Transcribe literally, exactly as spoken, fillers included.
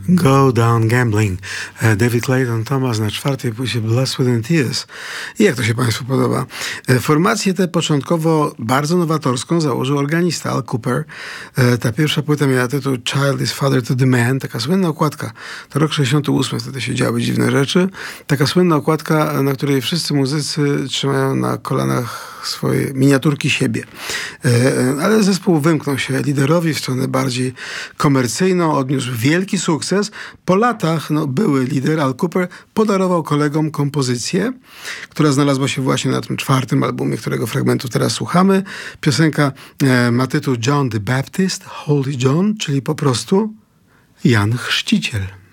Go Down Gambling. David Clayton Thomas na czwartej płycie Blessed Within Tears. I jak to się Państwu podoba? Formację tę początkowo bardzo nowatorską założył organista Al Kooper. Ta pierwsza płyta miała tytuł Child is Father to the Man. Taka słynna okładka. To rok sześćdziesiąty ósmy, wtedy się działy dziwne rzeczy. Taka słynna okładka, na której wszyscy muzycy trzymają na kolanach swoje miniaturki siebie. Ale zespół wymknął się liderowi w stronę bardziej komercyjną, odniósł wielki sukces. Po latach no, były lider Al Kooper podarował kolegom kompozycję, która znalazła się właśnie na tym czwartym albumie, którego fragmentu teraz słuchamy. Piosenka e, ma tytuł John the Baptist, Holy John, czyli po prostu Jan Chrzciciel.